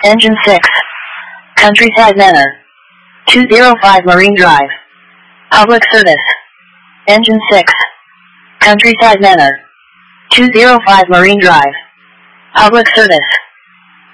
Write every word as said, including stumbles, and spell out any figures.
Engine six. Countryside Manor. two oh five Marine Drive. Public service. Engine six. Countryside Manor. two oh five Marine Drive. Public service.